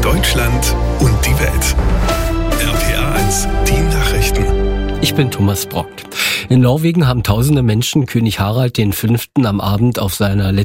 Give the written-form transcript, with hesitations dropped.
Deutschland und die Welt. RPA 1, die Nachrichten. Ich bin Thomas Brock. In Norwegen haben tausende Menschen König Harald V. am Abend auf seiner